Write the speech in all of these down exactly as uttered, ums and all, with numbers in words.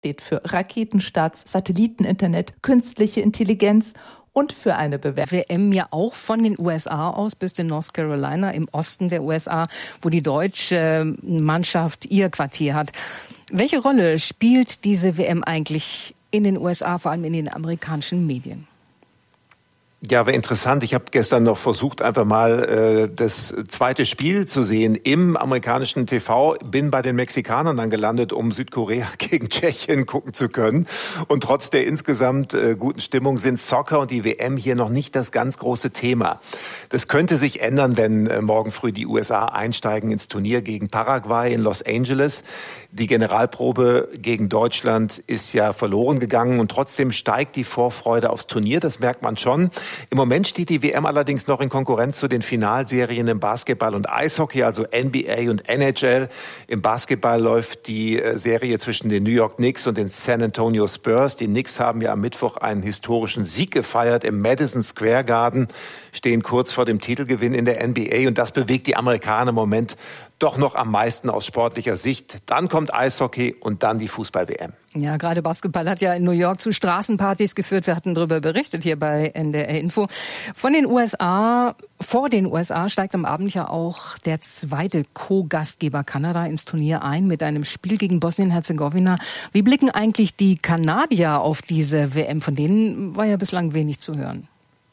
steht für Raketenstarts, Satelliteninternet, künstliche Intelligenz und für eine Bewerbung. W M ja auch von den U S A aus bis in North Carolina im Osten der U S A, wo die deutsche Mannschaft ihr Quartier hat. Welche Rolle spielt diese W M eigentlich in den U S A, vor allem in den amerikanischen Medien? Ja, wäre interessant. Ich habe gestern noch versucht, einfach mal äh, das zweite Spiel zu sehen im amerikanischen T V. Bin bei den Mexikanern dann gelandet, um Südkorea gegen Tschechien gucken zu können. Und trotz der insgesamt äh, guten Stimmung sind Soccer und die W M hier noch nicht das ganz große Thema. Das könnte sich ändern, wenn äh, morgen früh die U S A einsteigen ins Turnier gegen Paraguay in Los Angeles. Die Generalprobe gegen Deutschland ist ja verloren gegangen und trotzdem steigt die Vorfreude aufs Turnier. Das merkt man schon. Im Moment steht die W M allerdings noch in Konkurrenz zu den Finalserien im Basketball und Eishockey, also N B A und N H L. Im Basketball läuft die Serie zwischen den New York Knicks und den San Antonio Spurs. Die Knicks haben ja am Mittwoch einen historischen Sieg gefeiert im Madison Square Garden, stehen kurz vor dem Titelgewinn in der N B A und das bewegt die Amerikaner im Moment doch noch am meisten aus sportlicher Sicht. Dann kommt Eishockey und dann die Fußball-W M. Ja, gerade Basketball hat ja in New York zu Straßenpartys geführt. Wir hatten darüber berichtet hier bei N D R Info. Von den U S A, vor den U S A steigt am Abend ja auch der zweite Co-Gastgeber Kanada ins Turnier ein mit einem Spiel gegen Bosnien-Herzegowina. Wie blicken eigentlich die Kanadier auf diese W M? Von denen war ja bislang wenig zu hören.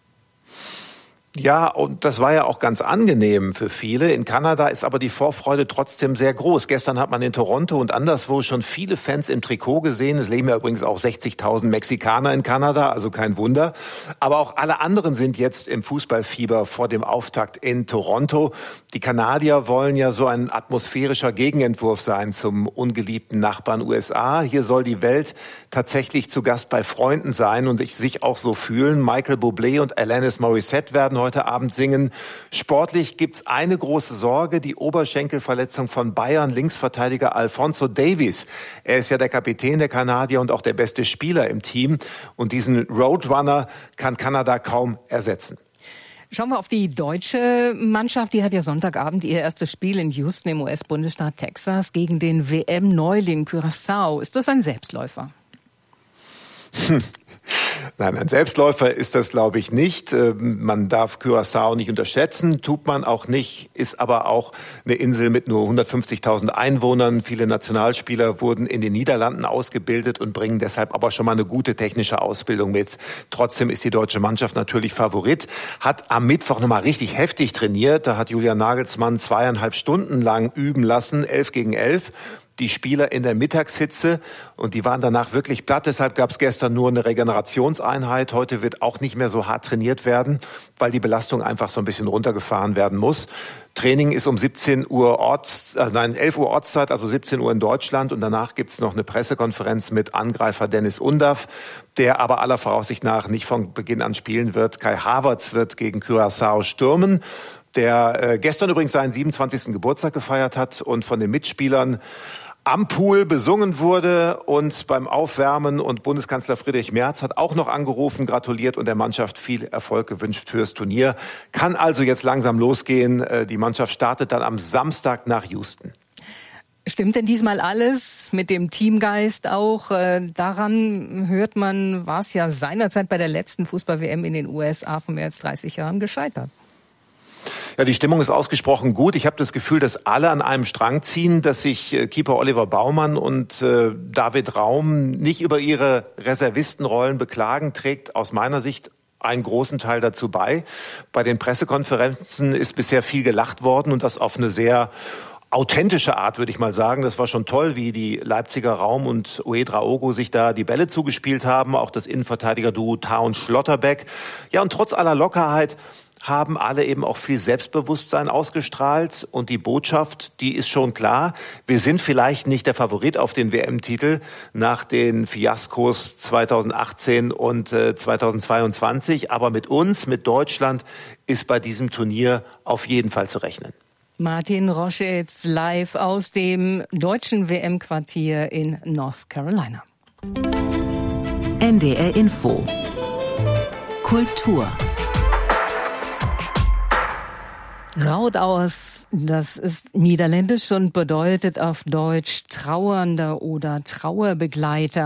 Ja, und das war ja auch ganz angenehm für viele. In Kanada ist aber die Vorfreude trotzdem sehr groß. Gestern hat man in Toronto und anderswo schon viele Fans im Trikot gesehen. Es leben ja übrigens auch sechzigtausend Mexikaner in Kanada, also kein Wunder. Aber auch alle anderen sind jetzt im Fußballfieber vor dem Auftakt in Toronto. Die Kanadier wollen ja so ein atmosphärischer Gegenentwurf sein zum ungeliebten Nachbarn U S A. Hier soll die Welt tatsächlich zu Gast bei Freunden sein und sich auch so fühlen. Michael Bublé und Alanis Morissette werden heute Abend singen. Sportlich gibt's eine große Sorge, die Oberschenkelverletzung von Bayern-Linksverteidiger Alphonso Davies. Er ist ja der Kapitän der Kanadier und auch der beste Spieler im Team. Und diesen Roadrunner kann Kanada kaum ersetzen. Schauen wir auf die deutsche Mannschaft. Die hat ja Sonntagabend ihr erstes Spiel in Houston im U S-Bundesstaat Texas gegen den W M-Neuling Curaçao. Ist das ein Selbstläufer? Hm. Nein, ein Selbstläufer ist das, glaube ich, nicht. Man darf Curaçao nicht unterschätzen, tut man auch nicht, ist aber auch eine Insel mit nur hundertfünfzigtausend Einwohnern. Viele Nationalspieler wurden in den Niederlanden ausgebildet und bringen deshalb aber schon mal eine gute technische Ausbildung mit. Trotzdem ist die deutsche Mannschaft natürlich Favorit, hat am Mittwoch nochmal richtig heftig trainiert. Da hat Julian Nagelsmann zweieinhalb Stunden lang üben lassen, elf gegen elf. Die Spieler in der Mittagshitze und die waren danach wirklich platt. Deshalb gab es gestern nur eine Regenerationseinheit. Heute wird auch nicht mehr so hart trainiert werden, weil die Belastung einfach so ein bisschen runtergefahren werden muss. Training ist um siebzehn Uhr Orts, äh, nein, elf Uhr Ortszeit, also siebzehn Uhr in Deutschland. Und danach gibt's noch eine Pressekonferenz mit Angreifer Dennis Undaff, der aber aller Voraussicht nach nicht von Beginn an spielen wird. Kai Havertz wird gegen Curaçao stürmen, der äh, gestern übrigens seinen siebenundzwanzigsten Geburtstag gefeiert hat und von den Mitspielern am Pool besungen wurde und beim Aufwärmen. Und Bundeskanzler Friedrich Merz hat auch noch angerufen, gratuliert und der Mannschaft viel Erfolg gewünscht fürs Turnier. Kann also jetzt langsam losgehen. Die Mannschaft startet dann am Samstag nach Houston. Stimmt denn diesmal alles mit dem Teamgeist auch? Daran hört man, war es ja seinerzeit bei der letzten Fußball-W M in den U S A vor mehr als dreißig Jahren gescheitert. Ja, die Stimmung ist ausgesprochen gut. Ich habe das Gefühl, dass alle an einem Strang ziehen, dass sich äh, Keeper Oliver Baumann und äh, David Raum nicht über ihre Reservistenrollen beklagen, trägt aus meiner Sicht einen großen Teil dazu bei. Bei den Pressekonferenzen ist bisher viel gelacht worden und das auf eine sehr authentische Art, würde ich mal sagen. Das war schon toll, wie die Leipziger Raum und Uedraogo sich da die Bälle zugespielt haben. Auch das Innenverteidiger-Duo Town Schlotterbeck. Ja, und trotz aller Lockerheit haben alle eben auch viel Selbstbewusstsein ausgestrahlt. Und die Botschaft, die ist schon klar. Wir sind vielleicht nicht der Favorit auf den W M-Titel nach den Fiaskos zweitausendachtzehn und äh, zweitausendzweiundzwanzig. Aber mit uns, mit Deutschland, ist bei diesem Turnier auf jeden Fall zu rechnen. Martin Roschitz live aus dem deutschen W M-Quartier in North Carolina. N D R Info. Kultur. Raudaus, das ist niederländisch und bedeutet auf Deutsch Trauernder oder Trauerbegleiter.